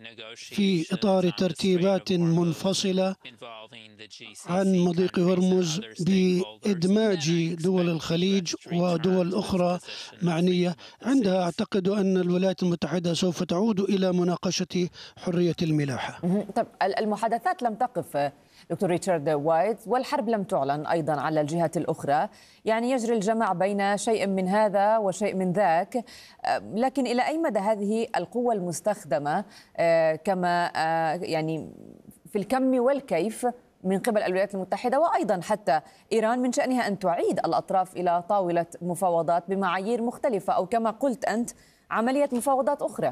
في إطار ترتيبات منفصلة عن مضيق هرمز بإدماج دول الخليج ودول أخرى معنية. عندها أعتقد أن الولايات المتحدة سوف تعود إلى مناقشة حرية الملاحة. طب المحادثات لم تقف دكتور ريتشارد وايت، والحرب لم تعلن أيضا على الجهة الأخرى، يعني يجري الجمع بين شيء من هذا وشيء من ذاك، لكن إلى أي مدى هذه القوة المستخدمة كما يعني في الكم والكيف من قبل الولايات المتحدة وأيضا حتى إيران من شأنها أن تعيد الأطراف إلى طاولة مفاوضات بمعايير مختلفة، أو كما قلت أنت عملية مفاوضات أخرى؟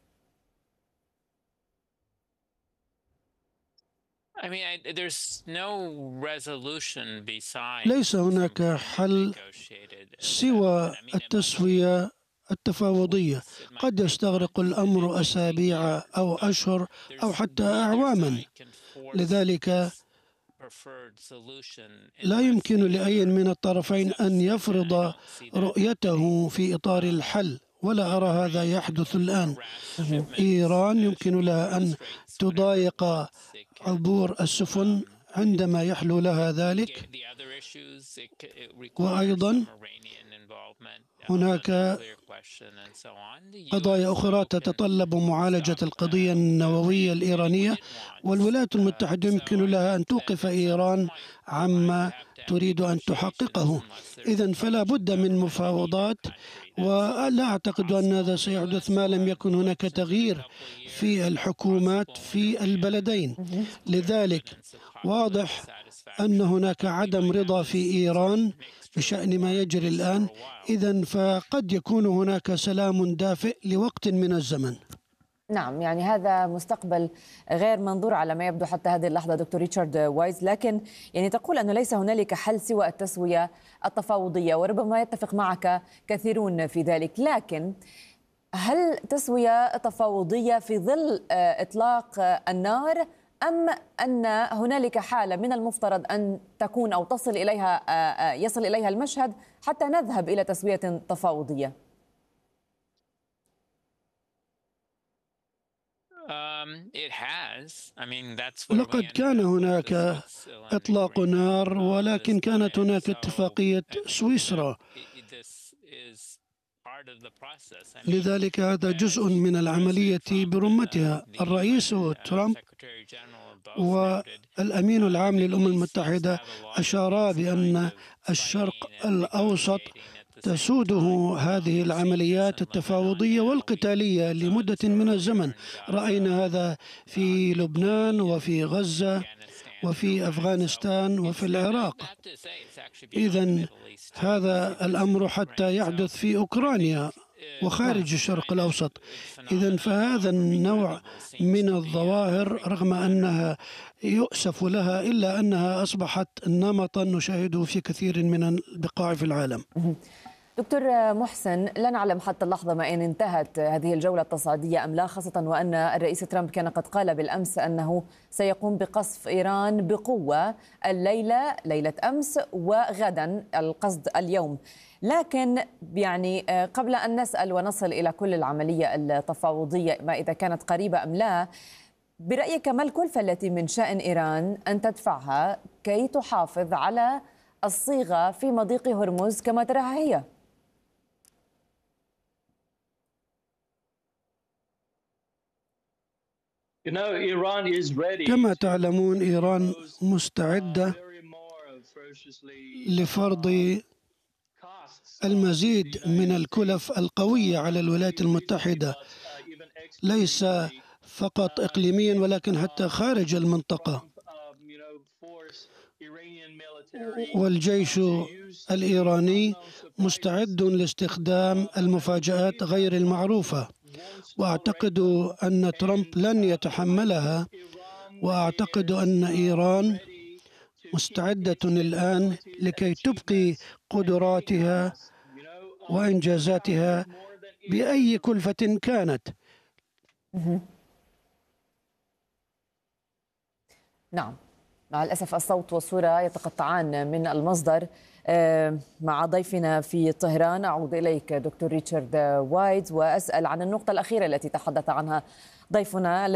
ليس هناك حل سوى التسوية التفاوضية. قد يستغرق الأمر أسابيع أو أشهر أو حتى أعواما، لذلك لا يمكن لأي من الطرفين أن يفرض رؤيته في إطار الحل، ولا أرى هذا يحدث الآن. إيران يمكن لها أن تضايق عبور السفن عندما يحلو لها ذلك، وأيضا هناك قضايا أخرى تتطلب معالجة القضية النووية الإيرانية، والولايات المتحدة يمكن لها أن توقف إيران عما تريد أن تحققه. إذن فلا بد من مفاوضات، ولا أعتقد أن هذا سيحدث ما لم يكن هناك تغيير في الحكومات في البلدين. لذلك واضح أن هناك عدم رضا في إيران بشأن ما يجري الآن. إذن فقد يكون هناك سلام دافئ لوقت من الزمن. نعم، يعني هذا مستقبل غير منظور على ما يبدو حتى هذه اللحظة دكتور ريتشارد وايز، لكن يعني تقول أنه ليس هنالك حل سوى التسوية التفاوضية، وربما يتفق معك كثيرون في ذلك، لكن هل تسوية تفاوضية في ظل إطلاق النار، أم أن هنالك حالة من المفترض أن تكون أو يصل إليها المشهد حتى نذهب إلى تسوية تفاوضية؟ لقد كان هناك إطلاق نار، ولكن كانت هناك اتفاقية سويسرا، لذلك هذا جزء من العملية برمتها. الرئيس ترامب والأمين العام للأمم المتحدة أشارا بأن الشرق الأوسط تسوده هذه العمليات التفاوضية والقتالية لمدة من الزمن. رأينا هذا في لبنان وفي غزة وفي أفغانستان وفي العراق. إذن هذا الأمر حتى يحدث في أوكرانيا وخارج الشرق الأوسط. إذن فهذا النوع من الظواهر رغم أنها يؤسف لها إلا أنها أصبحت نمطا نشاهده في كثير من البقاع في العالم. دكتور محسن، لا نعلم حتى اللحظة ما إن انتهت هذه الجولة التصعيدية أم لا، خاصة وأن الرئيس ترامب كان قد قال بالأمس أنه سيقوم بقصف إيران بقوة الليلة، ليلة أمس، وغدا القصد اليوم. لكن يعني قبل أن نسأل ونصل إلى كل العملية التفاوضية ما إذا كانت قريبة أم لا، برأيك ما الكلفة التي من شأن إيران أن تدفعها كي تحافظ على الصيغة في مضيق هرمز كما تراها هي؟ كما تعلمون إيران مستعدة لفرض المزيد من الكلف القوية على الولايات المتحدة، ليس فقط إقليميا ولكن حتى خارج المنطقة. والجيش الإيراني مستعد لاستخدام المفاجآت غير المعروفة، وأعتقد أن ترامب لن يتحملها، وأعتقد أن إيران مستعدة الآن لكي تبقي قدراتها وإنجازاتها بأي كلفة كانت. نعم، مع الأسف الصوت والصورة يتقطعان من المصدر. مع ضيفنا في طهران أعود إليك دكتور ريتشارد وايت وأسأل عن النقطة الأخيرة التي تحدث عنها ضيفنا